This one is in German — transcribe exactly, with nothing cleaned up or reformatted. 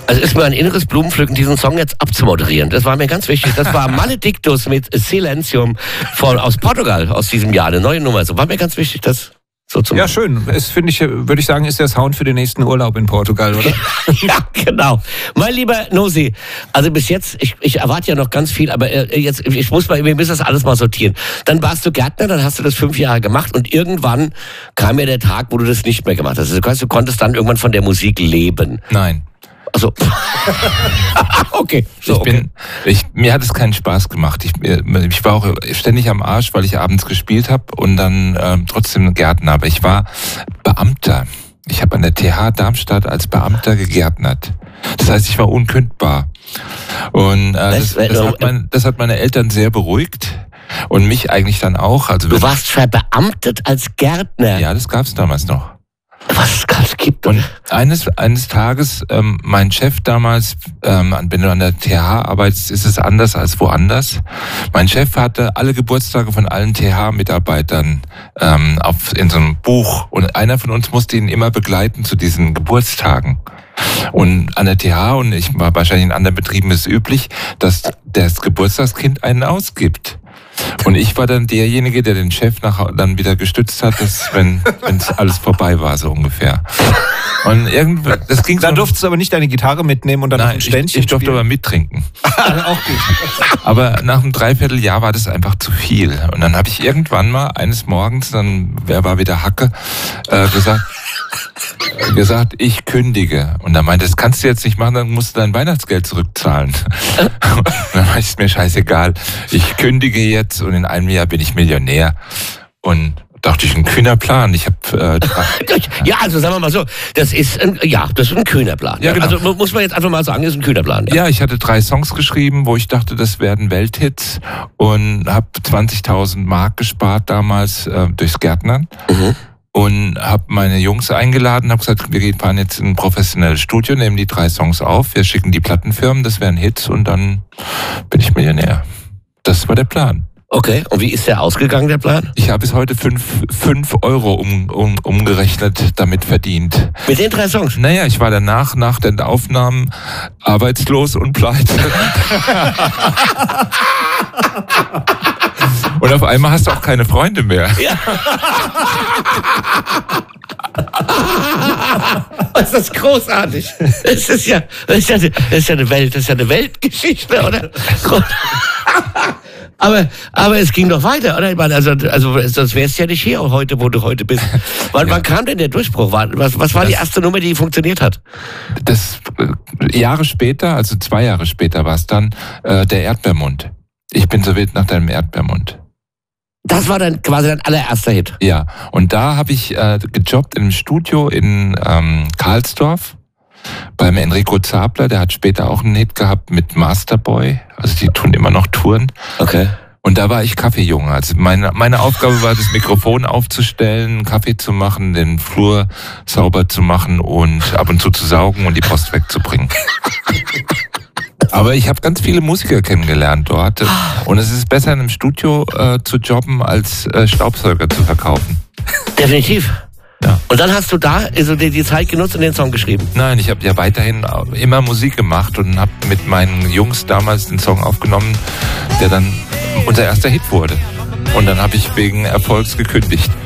Also ist mir ein inneres Blumenpflücken, diesen Song jetzt abzumoderieren. Das war mir ganz wichtig. Das war Maledictus mit Silencium von, aus Portugal aus diesem Jahr, eine neue Nummer. So war mir ganz wichtig, das so zu machen. Ja, schön. Es finde ich, würde ich sagen, ist der Sound für den nächsten Urlaub in Portugal, oder? Ja, genau. Mein lieber Nosy, also bis jetzt, ich, ich erwarte ja noch ganz viel, aber jetzt, ich muss mal, wir müssen das alles mal sortieren. Dann warst du Gärtner, dann hast du das fünf Jahre gemacht und irgendwann kam ja der Tag, wo du das nicht mehr gemacht hast. Also, du konntest dann irgendwann von der Musik leben. Nein. Also, okay. So, ich okay. bin, ich, mir hat es keinen Spaß gemacht. Ich, ich war auch ständig am Arsch, weil ich abends gespielt habe und dann äh, trotzdem Gärtner. Aber ich war Beamter. Ich habe an der T H Darmstadt als Beamter gegärtnert. Das heißt, ich war unkündbar. Und äh, das, das, hat mein, das hat meine Eltern sehr beruhigt. Und mich eigentlich dann auch. Also, du warst verbeamtet als Gärtner? Ja, das gab es damals noch. Was es gibt. Und eines, eines Tages, ähm, mein Chef damals, ähm, wenn du an der T H arbeitest, ist es anders als woanders. Mein Chef hatte alle Geburtstage von allen T H-Mitarbeitern ähm, auf, in so einem Buch. Und einer von uns musste ihn immer begleiten zu diesen Geburtstagen. Und an der T H, und ich war wahrscheinlich in anderen Betrieben ist es üblich, dass das Geburtstagskind einen ausgibt. Und ich war dann derjenige, der den Chef nach, dann wieder gestützt hat, dass, wenn es alles vorbei war, so ungefähr. Und irgendwie, das ging Dann so, durftest du aber nicht deine Gitarre mitnehmen und dann nein, noch ein Ständchen ich, ich durfte spielen. aber mittrinken. Auch gut. Aber nach einem Dreivierteljahr war das einfach zu viel. Und dann habe ich irgendwann mal eines Morgens, dann wer war wieder Hacke, äh, gesagt, gesagt, ich kündige. Und er meinte, das kannst du jetzt nicht machen, dann musst du dein Weihnachtsgeld zurückzahlen. Und dann war es mir scheißegal. Ich kündige jetzt und in einem Jahr bin ich Millionär. Und dachte ich, ein kühner Plan. Ich habe äh, ja, also sagen wir mal so, das ist ein, ja, das ist ein kühner Plan. Ja, genau. Also muss man jetzt einfach mal sagen, das ist ein kühner Plan. Ja. ja, ich hatte drei Songs geschrieben, wo ich dachte, das werden Welthits und habe zwanzigtausend Mark gespart damals äh, durchs Gärtnern. Mhm. Und habe meine Jungs eingeladen, habe gesagt, wir fahren jetzt in ein professionelles Studio, nehmen die drei Songs auf, wir schicken die Plattenfirmen, das wären Hits und dann bin ich Millionär. Das war der Plan. Okay, und wie ist der ausgegangen, der Plan? Ich habe bis heute fünf, fünf Euro um, um, umgerechnet damit verdient. Mit den drei Songs? Naja, ich war danach, nach den Aufnahmen, arbeitslos und pleite. Und auf einmal hast du auch keine Freunde mehr. Ja. Das ist großartig. Das ist ja, das ist ja, eine, das ist ja eine Welt, das ist ja eine Weltgeschichte, oder? Aber, aber es ging doch weiter, oder? Ich meine, also, also sonst wärst du ja nicht hier heute, wo du heute bist. Wann, ja. wann kam denn der Durchbruch? Was, was war das, die erste Nummer, die funktioniert hat? Das äh, Jahre später, also zwei Jahre später war es dann äh, der Erdbeermund. Ich bin so wild nach deinem Erdbeermund. Das war dann quasi dein allererster Hit? Ja, und da habe ich äh, gejobbt im Studio in ähm, Karlsdorf beim Enrico Zabler. Der hat später auch einen Hit gehabt mit Masterboy. Also die tun immer noch Touren. Okay. Und da war ich Kaffeejunge. Also meine, meine Aufgabe war, das Mikrofon aufzustellen, Kaffee zu machen, den Flur sauber zu machen und ab und zu zu saugen und die Post wegzubringen. Aber ich habe ganz viele Musiker kennengelernt dort. Und es ist besser, in einem Studio äh, zu jobben, als äh, Staubsauger zu verkaufen. Definitiv. Ja. Und dann hast du da also die, die Zeit genutzt und den Song geschrieben? Nein, ich habe ja weiterhin immer Musik gemacht und habe mit meinen Jungs damals den Song aufgenommen, der dann unser erster Hit wurde. Und dann habe ich wegen Erfolgs gekündigt.